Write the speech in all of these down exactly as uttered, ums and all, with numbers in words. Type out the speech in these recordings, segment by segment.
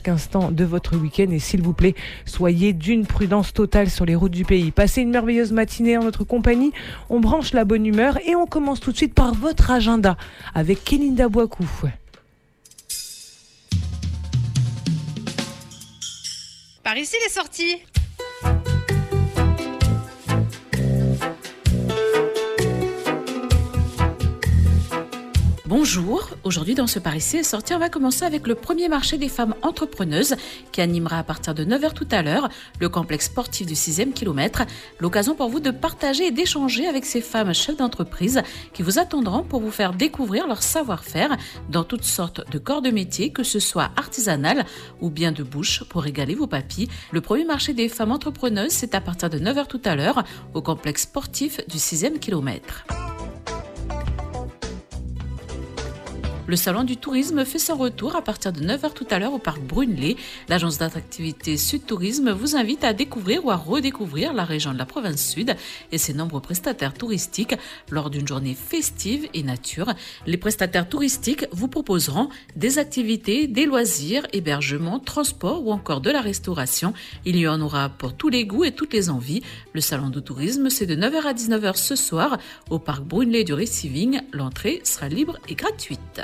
chaque instant de votre week-end. Et s'il vous plaît, soyez d'une prudence totale sur les routes du pays. Passez une merveilleuse matinée en notre compagnie. On branche la bonne humeur et on commence tout de suite par votre agenda avec Kélinda Bouakou. Par ici les sorties. Bonjour, aujourd'hui dans ce Par ici est sorti, on va commencer avec le premier marché des femmes entrepreneuses qui animera à partir de neuf heures tout à l'heure le complexe sportif du sixième kilomètre. L'occasion pour vous de partager et d'échanger avec ces femmes chefs d'entreprise qui vous attendront pour vous faire découvrir leur savoir-faire dans toutes sortes de corps de métier, que ce soit artisanal ou bien de bouche pour régaler vos papilles. Le premier marché des femmes entrepreneuses, c'est à partir de neuf heures tout à l'heure au complexe sportif du sixième kilomètre. Le salon du tourisme fait son retour à partir de neuf heures tout à l'heure au parc Brunelay. L'agence d'attractivité Sud Tourisme vous invite à découvrir ou à redécouvrir la région de la province Sud et ses nombreux prestataires touristiques lors d'une journée festive et nature. Les prestataires touristiques vous proposeront des activités, des loisirs, hébergements, transports ou encore de la restauration. Il y en aura pour tous les goûts et toutes les envies. Le salon du tourisme, c'est de neuf heures à dix-neuf heures ce soir au parc Brunelay du Receiving. L'entrée sera libre et gratuite.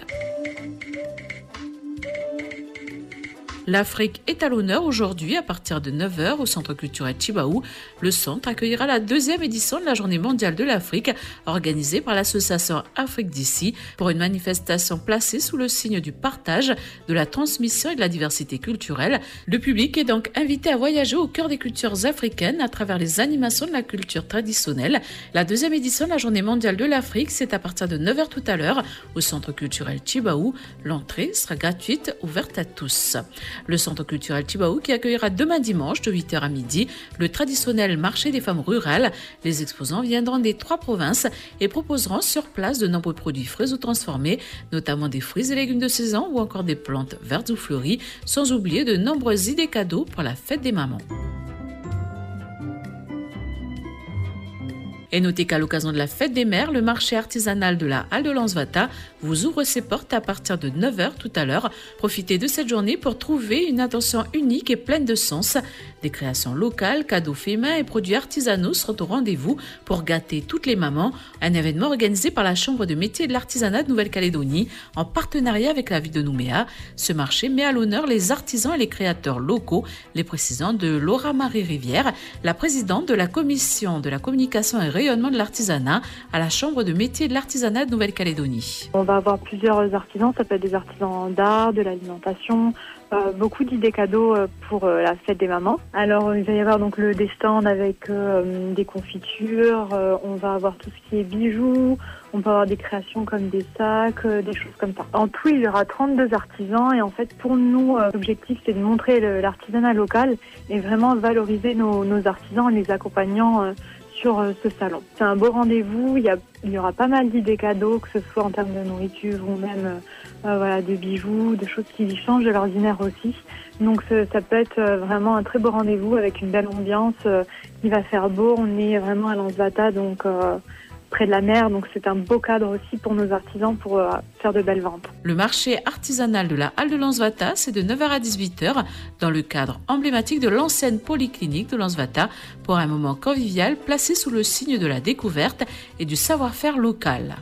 L'Afrique est à l'honneur aujourd'hui à partir de neuf heures au Centre culturel Chibaou. Le centre accueillera la deuxième édition de la Journée mondiale de l'Afrique organisée par l'association Afrique d'ici pour une manifestation placée sous le signe du partage, de la transmission et de la diversité culturelle. Le public est donc invité à voyager au cœur des cultures africaines à travers les animations de la culture traditionnelle. La deuxième édition de la Journée mondiale de l'Afrique, c'est à partir de neuf heures tout à l'heure au Centre culturel Chibaou. L'entrée sera gratuite, ouverte à tous. Le Centre culturel Chibaou qui accueillera demain dimanche de huit heures à midi le traditionnel marché des femmes rurales. Les exposants viendront des trois provinces et proposeront sur place de nombreux produits frais ou transformés, notamment des fruits et légumes de saison ou encore des plantes vertes ou fleuries, sans oublier de nombreuses idées cadeaux pour la fête des mamans. Et notez qu'à l'occasion de la fête des mères, le marché artisanal de la Halle de Lansvata vous ouvre ses portes à partir de neuf heures tout à l'heure. Profitez de cette journée pour trouver une attention unique et pleine de sens. Des créations locales, cadeaux faits main et produits artisanaux seront au rendez-vous pour gâter toutes les mamans. Un événement organisé par la Chambre de métiers et de l'artisanat de Nouvelle-Calédonie en partenariat avec la ville de Nouméa. Ce marché met à l'honneur les artisans et les créateurs locaux, les précisants de Laura Marie Rivière, la présidente de la commission de la communication et rayonnement de l'artisanat à la Chambre de métiers et de l'artisanat de Nouvelle-Calédonie. On va avoir plusieurs artisans, ça peut être des artisans d'art, de l'alimentation, euh, beaucoup d'idées cadeaux pour euh, la fête des mamans. Alors il va y avoir donc le des stands avec euh, des confitures, euh, on va avoir tout ce qui est bijoux, on peut avoir des créations comme des sacs, euh, des choses comme ça. En tout, il y aura trente-deux artisans et en fait pour nous, euh, l'objectif c'est de montrer le, l'artisanat local et vraiment valoriser nos, nos artisans en les accompagnant euh, sur ce salon. C'est un beau rendez-vous, il y, a, il y aura pas mal d'idées cadeaux, que ce soit en termes de nourriture ou même euh, voilà, de bijoux, de choses qui changent de l'ordinaire aussi. Donc ça, ça peut être vraiment un très beau rendez-vous avec une belle ambiance, euh, il va faire beau, on est vraiment à Lansvata, donc euh, près de la mer, donc c'est un beau cadre aussi pour nos artisans pour euh, faire de belles ventes. Le marché artisanal de la Halle de Lansvata, c'est de neuf heures à dix-huit heures dans le cadre emblématique de l'ancienne polyclinique de Lansvata pour un moment convivial placé sous le signe de la découverte et du savoir-faire local.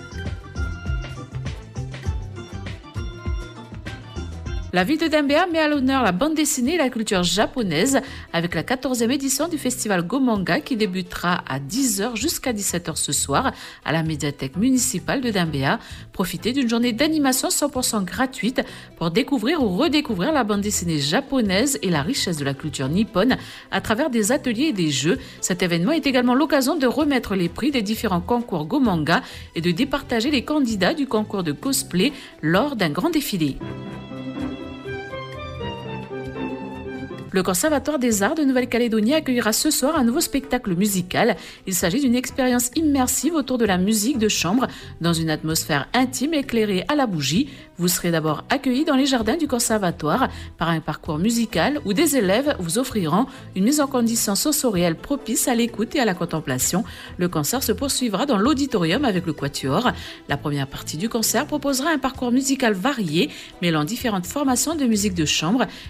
La ville de Dembéa met à l'honneur la bande dessinée et la culture japonaise avec la quatorzième édition du festival Go-Manga qui débutera à dix heures jusqu'à dix-sept heures ce soir à la médiathèque municipale de Dembéa. Profitez d'une journée d'animation cent pour cent gratuite pour découvrir ou redécouvrir la bande dessinée japonaise et la richesse de la culture nippone à travers des ateliers et des jeux. Cet événement est également l'occasion de remettre les prix des différents concours Go-Manga et de départager les candidats du concours de cosplay lors d'un grand défilé. Le Conservatoire des Arts de Nouvelle-Calédonie accueillera ce soir un nouveau spectacle musical. Il s'agit d'une expérience immersive autour de la musique de chambre dans une atmosphère intime éclairée à la bougie. Vous serez d'abord accueillis dans les jardins du Conservatoire par un parcours musical où des élèves vous offriront une mise en condition sensorielle propice à l'écoute et à la contemplation. Le concert se poursuivra dans l'auditorium avec le Quatuor. La première partie du concert proposera un parcours musical varié mêlant différentes formations de musique de chambre